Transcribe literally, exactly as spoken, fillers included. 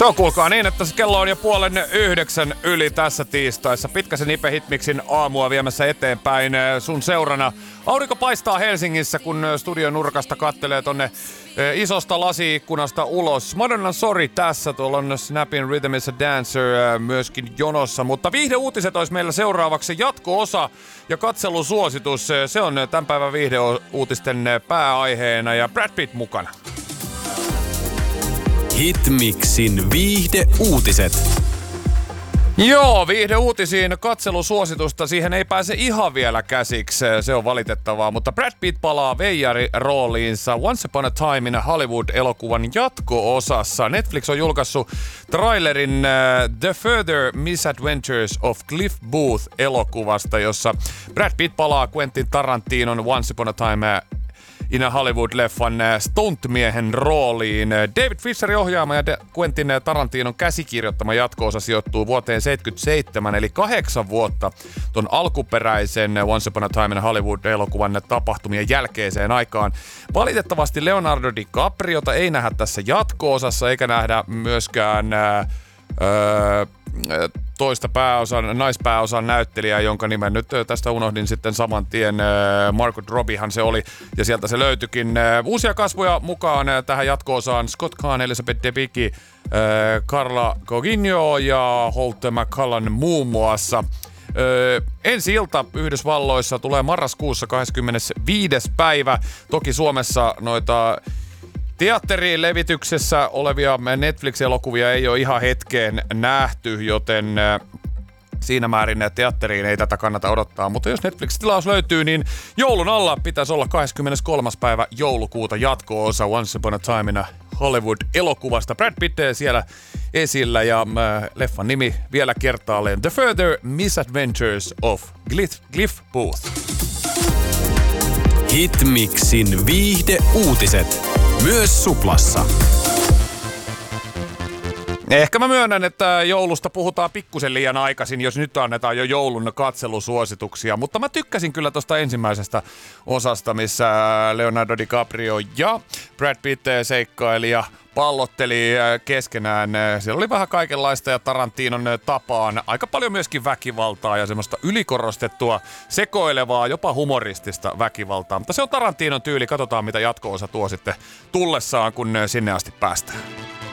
Se on kuulkaa niin, että kello on jo puolen yhdeksän yli tässä tiistaissa. Pitkäsen Ipe Hitmixin aamua viemässä eteenpäin sun seurana. Aurinko paistaa Helsingissä, kun studion nurkasta kattelee tonne isosta lasiikkunasta ulos. Madonnan Sorry tässä, tuolla on Snapin Rhythm is a Dancer myöskin jonossa. Mutta viihdeuutiset olisi meillä seuraavaksi jatko-osa ja katselusuositus. Se on tämän päivän viihdeuutisten pääaiheena ja Brad Pitt mukana. Hitmixin viihdeuutiset. Joo, viihdeuutisiin katselusuositusta, siihen ei pääse ihan vielä käsiksi, se on valitettavaa, mutta Brad Pitt palaa veijari rooliinsa Once Upon a Time in Hollywood-elokuvan jatko-osassa. Netflix on julkaissut trailerin uh, The Further Misadventures of Cliff Booth-elokuvasta, jossa Brad Pitt palaa Quentin Tarantinon Once Upon a Time in a Hollywood-leffan stuntmiehen rooliin. David Fincherin ohjaama ja Quentin Tarantinon käsikirjoittama jatko-osa sijoittuu vuoteen seitsemänkymmentäseitsemän, eli kahdeksan vuotta ton alkuperäisen Once Upon a Time in a Hollywood-elokuvan tapahtumien jälkeiseen aikaan. Valitettavasti Leonardo DiCapriota ei nähdä tässä jatko-osassa, eikä nähdä myöskään Öö, toista pääosan, naispääosan näyttelijää, jonka nimen nyt tästä unohdin sitten saman tien. Margot Robbiehan se oli, ja sieltä se löytyikin. Uusia kasvoja mukaan tähän jatko-osaan: Scott Caan, Elizabeth Debicki, Carla Gugino ja Holt McCallum muun muassa. Öö, ensi ilta Yhdysvalloissa tulee marraskuussa kahdeskymmenesviides päivä. Toki Suomessa noita teatteriin levityksessä olevia Netflix-elokuvia ei ole ihan hetkeen nähty, joten siinä määrin teatteriin ei tätä kannata odottaa. Mutta jos Netflix-tilaus löytyy, niin joulun alla pitäisi olla kahdeskymmeneskolmas päivä joulukuuta jatko-osa Once Upon a Time in a Hollywood-elokuvasta. Brad Pitt siellä esillä ja äh, leffan nimi vielä kertaalleen: The Further Misadventures of Cliff Booth. Hitmixin viihdeuutiset. Myös Suplassa. Ehkä mä myönnän, että joulusta puhutaan pikkusen liian aikaisin, jos nyt annetaan jo joulun katselusuosituksia. Mutta mä tykkäsin kyllä tosta ensimmäisestä osasta, missä Leonardo DiCaprio ja Brad Pitt seikkaili ja pallotteli keskenään. Siellä oli vähän kaikenlaista ja Tarantinon tapaan aika paljon myöskin väkivaltaa ja semmoista ylikorostettua, sekoilevaa, jopa humoristista väkivaltaa. Mutta se on Tarantinon tyyli. Katsotaan, mitä jatko-osa tuo sitten tullessaan, kun sinne asti päästään.